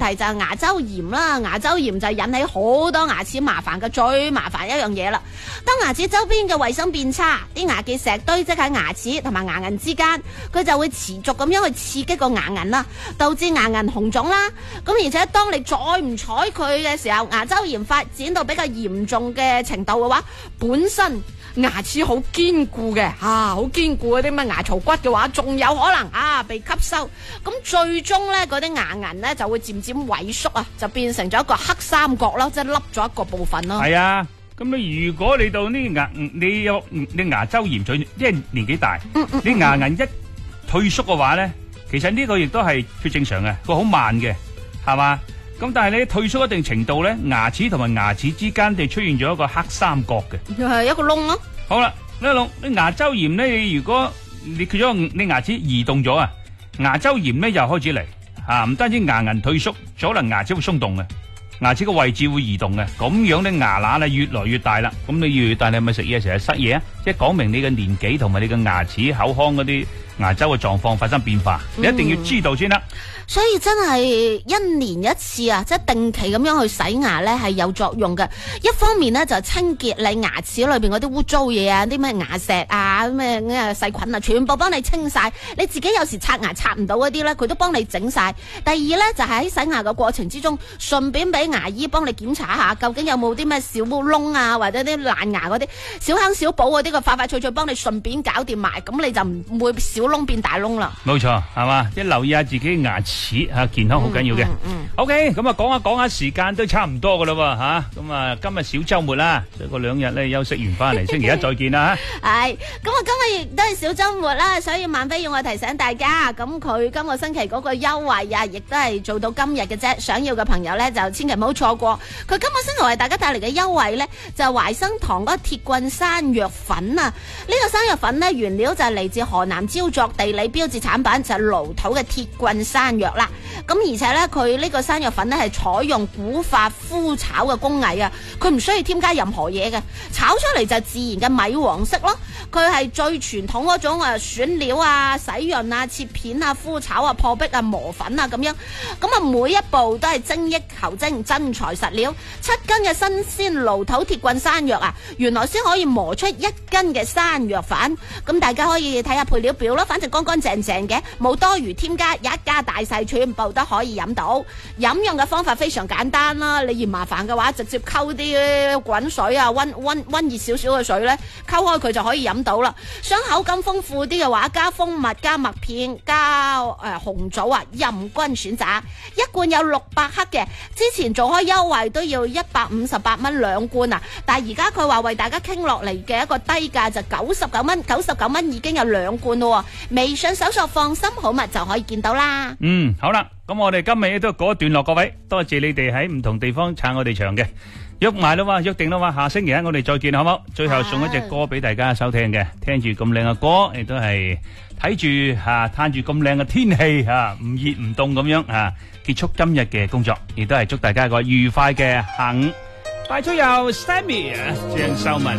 題就係牙周炎啦。牙周炎就引起好多牙齒麻煩嘅最麻煩一樣嘢啦。當牙齒周邊嘅衛生變差，啲牙結石堆積喺牙齒同埋牙齦之間，佢就會持續咁樣去刺激個牙齦啦，導致牙齦紅腫啦。咁而且當你再唔睬佢嘅時候，牙周炎發展到比較嚴重嘅程度嘅話，本身牙齒好堅固嘅好堅固嗰啲咩牙槽骨嘅話，仲有可能被吸收，咁最終咧嗰啲牙齦咧就會漸漸萎縮啊，就變成咗一個黑三角啦，即係凹咗一個部分咯。係啊，咁你如果你到呢你牙周炎，最即係年紀大，你牙齦一退縮嘅話咧，其實呢個亦都係最正常嘅，佢好慢嘅，係嘛？咁但係你退縮一定程度咧，牙齒同埋牙齒之間就出現咗一個黑三角嘅，又係一個窿咯。好啦，呢個窿，你牙周炎咧，如果你缺咗你牙齒移動咗啊，牙周炎咧又開始嚟唔單止牙齦退縮，可能牙齒會鬆動嘅，牙齒個位置會移動嘅，咁樣咧牙罅咧越來越大啦。咁你越大，你係咪食嘢成日塞嘢啊？即係講明你嘅年紀同埋你嘅牙齒口腔嗰啲牙周嘅狀況發生變化，你一定要知道先得。所以真係一年一次啊，即係定期咁樣去洗牙咧係有作用嘅。一方面咧就清潔你牙齒裏邊嗰啲污糟嘢啊，啲咩牙石啊，咩細菌啊，全部幫你清晒。你自己有時刷牙刷唔到嗰啲咧，佢都幫你整晒。第二咧就係喺洗牙嘅過程之中，順便俾牙醫幫你檢查下究竟有冇啲咩小窿啊，或者啲爛牙嗰啲小坑小寶嗰啲，個快快脆脆幫你順便搞掂埋，咁你就唔會小窿變大窿啦。冇錯，係嘛，即係留意下自己牙齒健康好緊要嘅。OK， 咁講下時間都差唔多噶啦喎，咁啊今日小周末啦，嗰2日咧休息完翻嚟，星期一再見啦。係，咁啊今日亦都係小周末啦，所以萬飛要我提醒大家，咁佢今個星期嗰個優惠啊，亦都係做到今日嘅啫，想要嘅朋友咧就千祈唔好錯過。佢今個星期為大家帶嚟嘅優惠咧，就係懷生堂嗰個鐵棍山藥粉啊，呢個山藥粉咧原料就係嚟自河南焦作地理標誌產品，就係廬土嘅鐵棍山藥啦。咁而且咧，佢呢個山藥粉咧係採用古法麩炒嘅工藝啊，佢唔需要添加任何嘢嘅，炒出嚟就自然嘅米黃色咯。佢係最傳統嗰種選料啊、洗潤啊、切片啊、麩炒啊、破壁啊、磨粉啊咁樣。咁啊，每一步都係精益求精、真材實料。7斤嘅新鮮廬土鐵棍山藥啊，原來先可以磨出1斤嘅山藥粉。咁大家可以睇下配料表啦，反正乾乾淨淨嘅，冇多餘添加，一家大細全部都可以飲到。飲用嘅方法非常簡單啦，你嫌麻煩嘅話，直接溝啲滾水啊，溫熱少少嘅水咧，溝開佢就可以飲到啦。想口感豐富啲嘅話，加蜂蜜、加麥片、加紅棗啊，任君選擇。一罐有600克嘅，之前做開優惠都要158蚊2罐啊，但係而家佢話為大家傾落嚟嘅一個低價就99蚊，99蚊已經有2罐咯。微信搜索放心好物就可以見到啦。好啦，咁我哋今日都告一段落，各位多謝你哋喺唔同地方撐我哋場嘅，約埋啦，約定啦，下星期一我哋再見好冇？最後送一隻歌俾大家收聽嘅，聽住咁靚嘅歌，亦都係睇住嘆住咁靚嘅天氣唔熱唔凍咁樣結束今日嘅工作，亦都係祝大家一個愉快嘅下午。帶出由 Sammy 鄭秀文，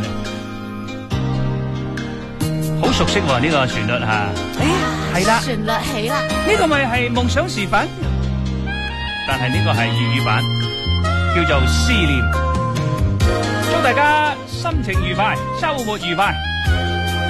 好熟悉呢個旋律係啦，旋律起啦，呢個咪係夢想時分，但係呢個係粵語版，叫做思念。祝大家心情愉快，周末愉快。